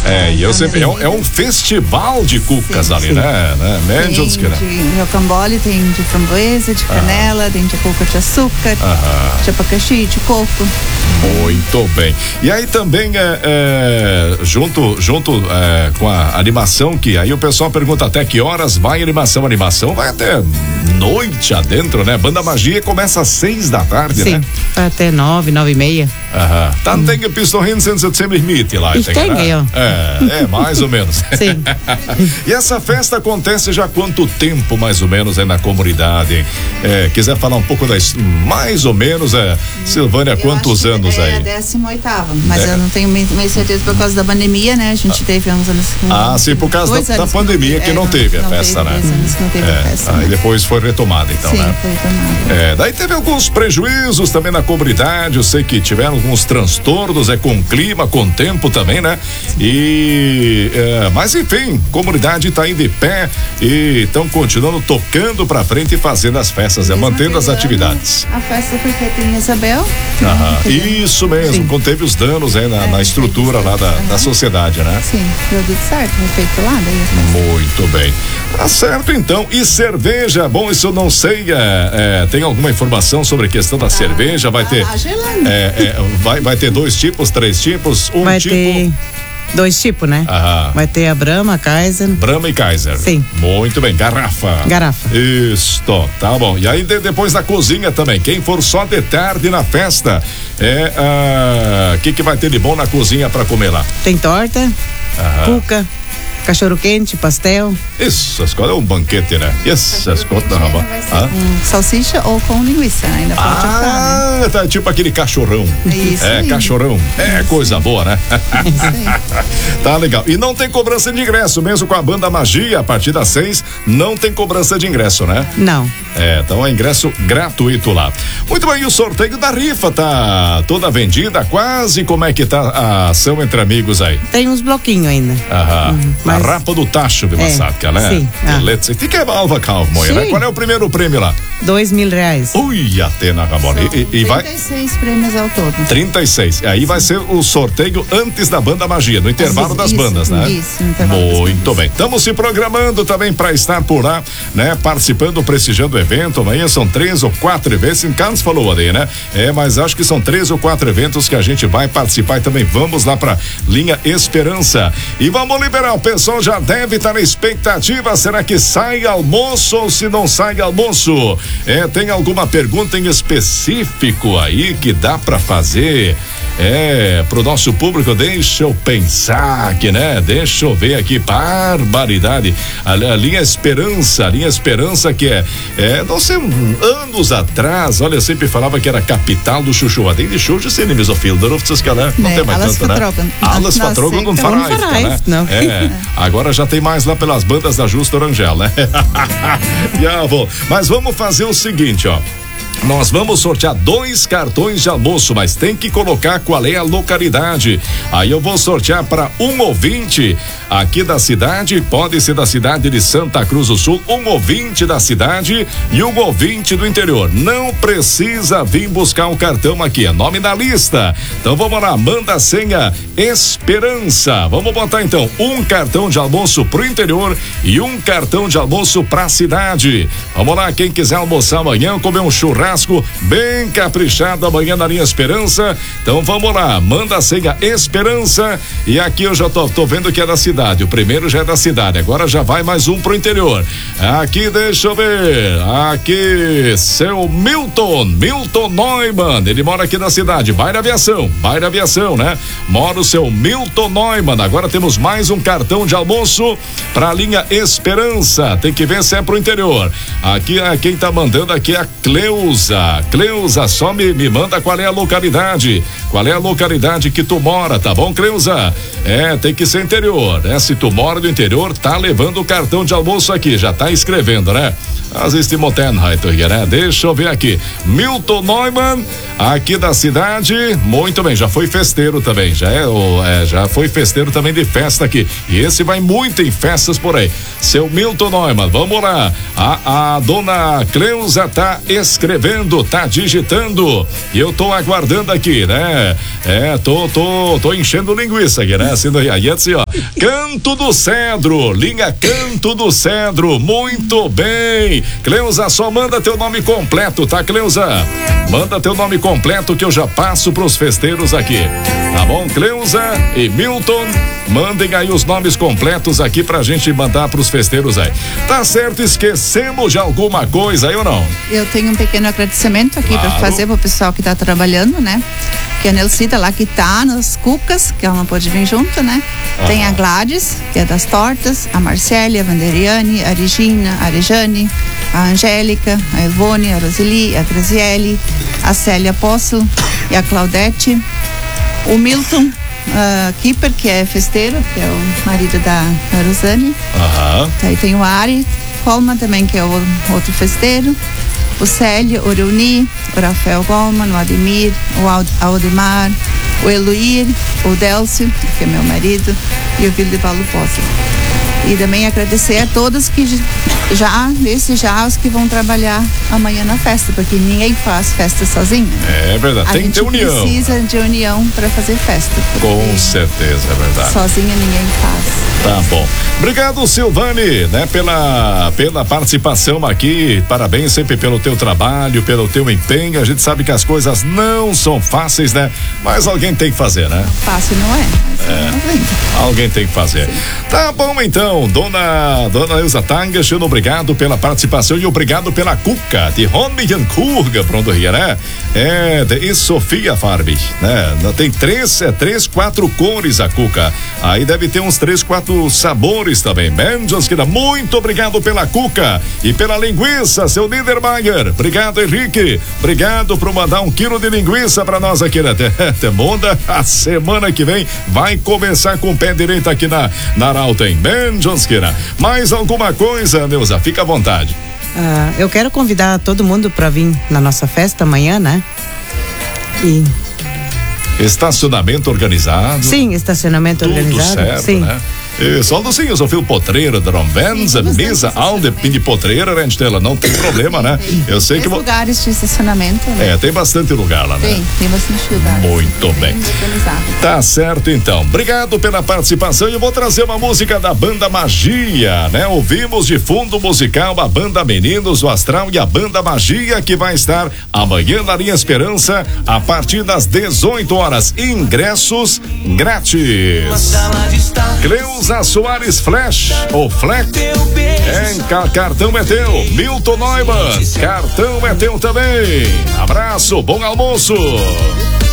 E eu sempre, é um festival de cucas ali, né? Tem de rocambole, tem de framboesa, de canela, tem de cuca de açúcar, de abacaxi, de coco. Muito bem. E aí também junto com a animação, que aí o pessoal pergunta até que horas vai a animação. A animação vai até noite adentro, né? Banda Magia começa às 6 da tarde, né? Sim, até 9:30. Tá, tem que pistorrin sem se limite lá. Tem, mais ou menos. Sim. E essa festa acontece já há quanto tempo, mais ou menos, aí na comunidade? Quiser falar um pouco mais ou menos, Silvânia, quantos anos aí? É a 18ª, mas eu não tenho meio certeza por causa da pandemia, né? A gente teve uns anos sim, por causa da pandemia que não teve a festa, né? 2 anos que não teve a festa. Aí depois foi retomada, então, sim, né? Foi retomada. Daí teve alguns prejuízos também na comunidade, eu sei que tiveram alguns transtornos, com clima, com tempo também, né? Mas enfim, comunidade tá indo de pé e estão continuando tocando pra frente e fazendo as festas, mantendo as atividades. A festa foi feita em Isabel. Isso mesmo, conteve os danos na estrutura lá da sociedade, né? Sim, deu tudo certo, foi feito lá daí. Muito bem. Tá certo então. E cerveja, bom, isso eu não sei, tem alguma informação sobre a questão da cerveja? Vai ter vai ter 2 tipos, 3 tipos, vai ter 2 tipos, né? Vai ter a Brahma, Kaiser. Brahma e Kaiser. Sim. Muito bem, garrafa. Isto, tá bom. E aí depois da cozinha também, quem for só de tarde na festa, que vai ter de bom na cozinha pra comer lá? Tem torta, cuca, cachorro quente, pastel. Isso, a escola é um banquete, né? Isso, a escola com salsicha ou com linguiça, ainda pode optar, né? Tá tipo aquele cachorrão. Isso aí. Cachorrão. Coisa boa, né? Isso aí. Tá legal. E não tem cobrança de ingresso, mesmo com a Banda Magia, a partir das 6, não tem cobrança de ingresso, né? Não. Então é ingresso gratuito lá. Muito bem, e o sorteio da rifa tá toda vendida, quase? Como é que tá a ação entre amigos aí? Tem uns bloquinhos ainda. A rapa do tacho de Massacre, né? Sim. Fica alva calmo, né? Qual é o primeiro prêmio lá? R$2.000. Ui, Atena Ramon. E vai 36 prêmios ao todo. 36. Aí vai ser o sorteio antes da Banda Magia, no intervalo das bandas, né? Isso, no intervalo Muito bem. Estamos se programando também para estar por lá, né? Participando, prestigiando o evento. Amanhã são 3 ou 4 eventos. Em Carlos falou ali, né? Mas acho que são 3 ou 4 eventos que a gente vai participar e também vamos lá para Linha Esperança. E vamos liberar, o pessoal já deve estar na expectativa. Será que sai almoço ou se não sai almoço? Tem alguma pergunta em específico aí que dá para fazer? Pro nosso público, deixa eu pensar aqui, né? Deixa eu ver aqui, barbaridade. A Linha Esperança que não sei, anos atrás, olha, eu sempre falava que era a capital do chuchu. Tem de chuchu sem mesofil, não tem mais tanto, né? Alas Patrogon não fará isso, né? Agora já tem mais lá pelas bandas da Justo Orangel, né? Mas vamos fazer o seguinte, ó. Nós vamos sortear 2 cartões de almoço, mas tem que colocar qual é a localidade. Aí eu vou sortear para um ouvinte aqui da cidade, pode ser da cidade de Santa Cruz do Sul, um ouvinte da cidade e um ouvinte do interior. Não precisa vir buscar um cartão aqui, é nome na lista. Então vamos lá, manda a senha Esperança. Vamos botar então um cartão de almoço pro interior e um cartão de almoço pra cidade. Vamos lá, quem quiser almoçar amanhã, comer um churrasco bem caprichado amanhã na Linha Esperança. Então vamos lá, manda a senha Esperança. E aqui eu já tô vendo que é da cidade. O primeiro já é da cidade, agora já vai mais um pro interior. Aqui, deixa eu ver. Aqui, seu Milton Neumann. Ele mora aqui na cidade. Bairro Aviação, né? Mora o seu Milton Neumann. Agora temos mais um cartão de almoço pra Linha Esperança. Tem que ver se é pro interior. Aqui, quem tá mandando aqui é a Cleusa, só me manda qual é a localidade. Qual é a localidade que tu mora, tá bom, Cleusa? Tem que ser interior, né? Se tu mora no interior, tá levando o cartão de almoço aqui, já tá escrevendo, né? Né? Deixa eu ver aqui. Milton Neumann, aqui da cidade. Muito bem, já foi festeiro também. Já foi festeiro também de festa aqui. E esse vai muito em festas por aí. Seu Milton Neumann, vamos lá. A dona Cleusa tá escrevendo, tá digitando. E eu tô aguardando aqui, né? Tô enchendo linguiça aqui, né? Assim, ó. Canto do Cedro, linha Canto do Cedro, muito bem. Cleusa, só manda teu nome completo, tá, Cleusa? Manda teu nome completo que eu já passo pros festeiros aqui. Tá bom, Cleusa e Milton? Mandem aí os nomes completos aqui pra gente mandar pros festeiros aí. Tá certo, esquecemos de alguma coisa aí ou não? Eu tenho um pequeno agradecimento aqui para fazer pro pessoal que tá trabalhando, né? Que a Nelsita lá que tá nas cucas, que ela não pode vir junto, né? Tem a Gladys, que é das tortas, a Marcélia, a Vanderiane, a Regina, a Rejane, a Angélica, a Ivone, a Roseli, a Graziele, a Célia Poço e a Claudete, o Milton Kipper, que é festeiro, que é o marido da Rosane. Aí tem o Ari Colman também, que é o outro festeiro, o Célio, o Reuni, o Rafael Goldman, o Ademir, o Aldemar, o Eloir, o Delcio, que é meu marido, e o Vildevalo Posse. E também agradecer a todos que já os que vão trabalhar amanhã na festa, porque ninguém faz festa sozinho. É verdade, tem que ter união. A gente precisa de união para fazer festa. Com certeza, é verdade. Sozinha ninguém faz. Tá bom. Obrigado, Silvane, né, pela participação aqui. Parabéns sempre pelo teu trabalho, pelo teu empenho. A gente sabe que as coisas não são fáceis, né? Mas alguém tem que fazer, né? Fácil não é. Alguém tem que fazer. Sim. Tá bom, então, dona Elza Tangas, obrigado pela participação e obrigado pela cuca de Ronmian Kurga, pronto, né? E Sofia Farbi, né? Tem 4 cores a cuca. Aí deve ter uns 3, 4 sabores também. Benjosquina, muito obrigado pela cuca e pela linguiça, seu Niedermayer. Obrigado, Henrique. Obrigado por mandar 1 quilo de linguiça pra nós aqui na Temonda. A semana que vem vai começar com o pé direito aqui na Arauta, em Benjosquina. Mais alguma coisa, Neuza? Fica à vontade. Eu quero convidar todo mundo para vir na nossa festa amanhã, né? Estacionamento organizado. Sim, estacionamento tudo organizado. Certo, sim. Né? Só do sim, eu sou filho potreira, Dromvenza, mesa, alde, pini potreira, Rentela, não tem problema, né? Eu sei que lugares de estacionamento, né? Tem bastante lugar lá, né? Tem bastante lugar. Muito bem. Tá certo, então. Obrigado pela participação. Eu vou trazer uma música da Banda Magia, né? Ouvimos de fundo musical a Banda Meninos, o Astral e a Banda Magia, que vai estar amanhã na Linha Esperança, a partir das 18 horas. Ingressos grátis. Cleusa Soares Flash, ou Fleck, cartão é teu. Milton Neumann, cartão é teu também. Abraço, bom almoço.